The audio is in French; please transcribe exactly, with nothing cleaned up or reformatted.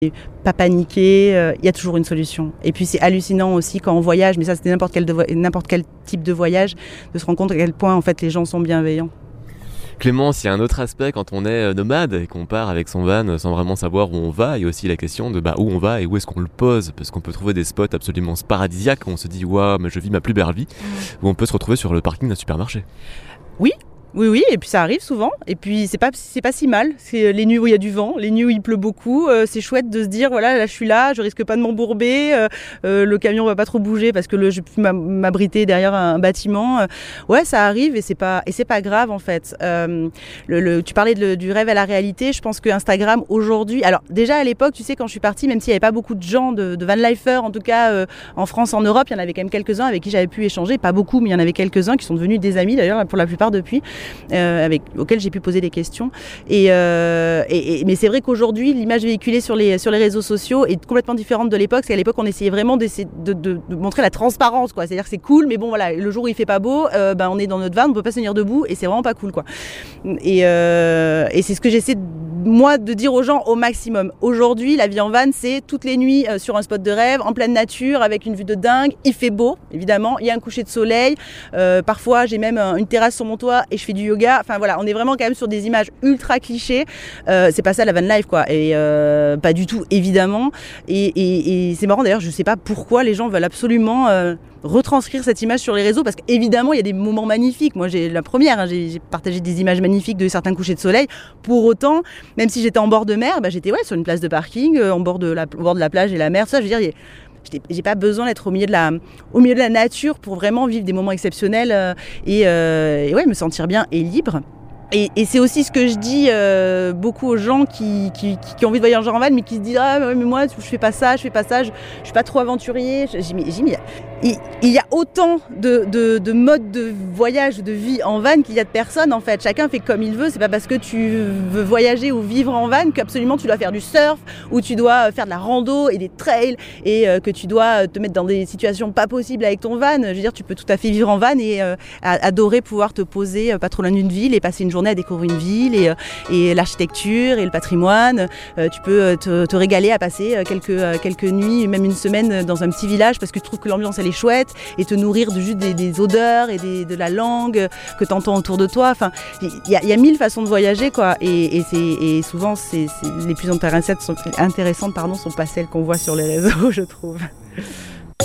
Pas paniquer, il euh, y a toujours une solution. Et puis c'est hallucinant aussi quand on voyage, mais ça c'était n'importe quel, de vo- n'importe quel type de voyage, de se rendre compte à quel point en fait les gens sont bienveillants. Clémence, il y a un autre aspect quand on est nomade et qu'on part avec son van sans vraiment savoir où on va. Il y a aussi la question de bah, où on va et où est-ce qu'on le pose. Parce qu'on peut trouver des spots absolument paradisiaques où on se dit waouh, mais je vis ma plus belle vie. Mmh. Où on peut se retrouver sur le parking d'un supermarché. Oui. Oui, oui, et puis ça arrive souvent, et puis c'est pas, c'est pas si mal, c'est les nuits où il y a du vent, les nuits où il pleut beaucoup, euh, c'est chouette de se dire, voilà, là je suis là, je risque pas de m'embourber, euh, euh, le camion va pas trop bouger parce que le, je peux m'abriter derrière un bâtiment, euh, ouais, ça arrive et c'est pas, et c'est pas grave en fait. Euh, le, le, tu parlais de, du rêve à la réalité, je pense que Instagram aujourd'hui, alors déjà à l'époque, tu sais, quand je suis partie, même s'il y avait pas beaucoup de gens de, de vanlifers, en tout cas euh, en France, en Europe, il y en avait quand même quelques-uns avec qui j'avais pu échanger, pas beaucoup, mais il y en avait quelques-uns qui sont devenus des amis d'ailleurs, pour la plupart depuis. Euh, avec, auxquels j'ai pu poser des questions. Et, euh, et, et, mais c'est vrai qu'aujourd'hui, l'image véhiculée sur les, sur les réseaux sociaux est complètement différente de l'époque. Parce qu'à l'époque, on essayait vraiment de, de, de, de montrer la transparence, quoi. C'est-à-dire que c'est cool, mais bon, voilà, le jour où il fait pas beau, euh, ben, on est dans notre van, on peut pas se tenir debout et c'est vraiment pas cool, quoi. Et, euh, et c'est ce que j'essaie de moi de dire aux gens au maximum. Aujourd'hui, la vie en van, c'est toutes les nuits euh, sur un spot de rêve, en pleine nature, avec une vue de dingue. Il fait beau, évidemment. Il y a un coucher de soleil. Euh, parfois, j'ai même une terrasse sur mon toit et je fais du yoga. Enfin voilà, on est vraiment quand même sur des images ultra clichés. Euh, c'est pas ça la van life, quoi. Et euh, pas du tout, évidemment. Et, et, et c'est marrant d'ailleurs, je sais pas pourquoi les gens veulent absolument euh, retranscrire cette image sur les réseaux, parce qu'évidemment, il y a des moments magnifiques. Moi, j'ai la première, hein, j'ai, j'ai partagé des images magnifiques de certains couchers de soleil. Pour autant, même si j'étais en bord de mer, bah, j'étais ouais, sur une place de parking, euh, en bord de la, au bord de la plage et la mer. Ça, je veux dire, y a, j'ai, j'ai pas besoin d'être au milieu de la, au milieu de la nature pour vraiment vivre des moments exceptionnels euh, et, euh, et ouais, me sentir bien et libre. Et, et c'est aussi ce que je dis euh, beaucoup aux gens qui, qui, qui ont envie de voyager en van, mais qui se disent ah mais moi je fais pas ça, je fais pas ça, je, je suis pas trop aventurier. J'ai mis, j'ai mis, il, il y a autant de, de, de modes de voyage, de vie en van qu'il y a de personnes en fait. Chacun fait comme il veut. C'est pas parce que tu veux voyager ou vivre en van qu'absolument tu dois faire du surf ou tu dois faire de la rando et des trails et euh, que tu dois te mettre dans des situations pas possibles avec ton van. Je veux dire, tu peux tout à fait vivre en van et euh, adorer pouvoir te poser pas trop loin d'une ville et passer une journée à découvrir une ville et, et l'architecture et le patrimoine. Euh, tu peux te, te régaler à passer quelques, quelques nuits, même une semaine dans un petit village parce que tu trouves que l'ambiance elle est chouette et te nourrir de juste des, des odeurs et des, de la langue que tu entends autour de toi. Enfin, il y, y a mille façons de voyager, quoi. Et, et, c'est, et souvent, c'est, c'est, les plus intéressantes sont, intéressantes pardon, sont pas celles qu'on voit sur les réseaux, je trouve.